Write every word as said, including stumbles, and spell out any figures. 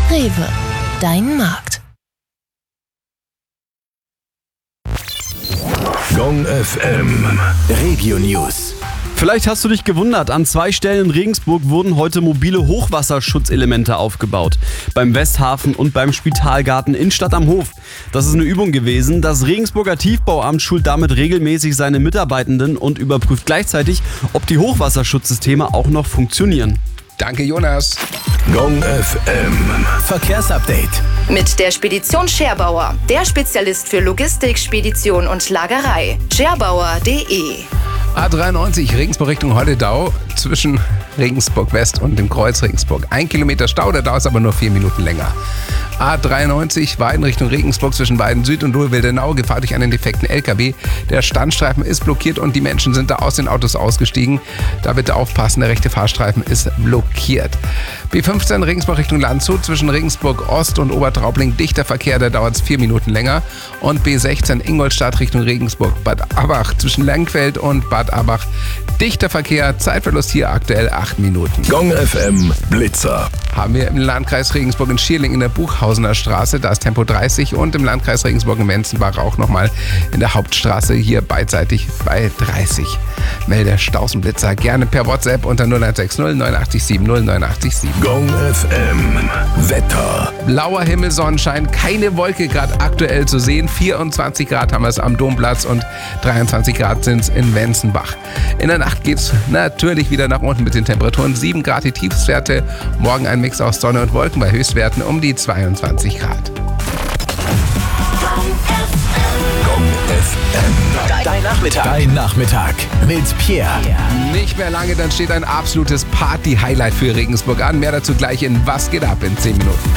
Rewe, dein Markt. Gong F M Regio News. Vielleicht hast du dich gewundert, an zwei Stellen in Regensburg wurden heute mobile Hochwasserschutzelemente aufgebaut. Beim Westhafen und beim Spitalgarten in Stadt am Hof. Das ist eine Übung gewesen. Das Regensburger Tiefbauamt schult damit regelmäßig seine Mitarbeitenden und überprüft gleichzeitig, ob die Hochwasserschutzsysteme auch noch funktionieren. Danke, Jonas. Gong F M Verkehrsupdate. Mit der Spedition Scherbauer, der Spezialist für Logistik, Spedition und Lagerei. scherbauer punkt de. A dreiundneunzig Regensburg Richtung Holledau zwischen Regensburg West und dem Kreuz Regensburg. Ein Kilometer Stau, da dauert es aber nur vier Minuten länger. A dreiundneunzig Weiden Richtung Regensburg zwischen Weiden Süd und Lohwildenau, Gefahr durch einen defekten L K W. Der Standstreifen ist blockiert und die Menschen sind da aus den Autos ausgestiegen. Da bitte aufpassen, der rechte Fahrstreifen ist blockiert. B fünfzehn Regensburg Richtung Landshut zwischen Regensburg Ost und Obertraubling dichter Verkehr, da dauert es vier Minuten länger. Und B sechzehn Ingolstadt Richtung Regensburg Bad Abach zwischen Lengfeld und Bad Abach dichter Verkehr, Zeitverlust hier aktuell acht Minuten. Gong F M Blitzer. Haben wir im Landkreis Regensburg in Schierling in der Buchhausener Straße, da ist Tempo dreißig, und im Landkreis Regensburg in Wenzenbach auch nochmal in der Hauptstraße hier beidseitig bei dreißig. Melde Stausenblitzer gerne per WhatsApp unter null eins sechs null neun acht sieben null neun acht sieben. Gong F M Wetter. Blauer Himmel, Sonnenschein, keine Wolke gerade aktuell zu sehen. vierundzwanzig Grad haben wir es am Domplatz und dreiundzwanzig Grad sind es in Wenzenbach. In der Nacht geht es natürlich wieder nach unten mit den Temperaturen. sieben Grad die Tiefstwerte. Morgen ein Mix aus Sonne und Wolken bei Höchstwerten um die zweiundzwanzig Grad. Gong F M. Dein Nachmittag. Dein Nachmittag mit Pierre. Nicht mehr lange, dann steht ein absolutes Party-Highlight für Regensburg an. Mehr dazu gleich in Was geht ab in zehn Minuten.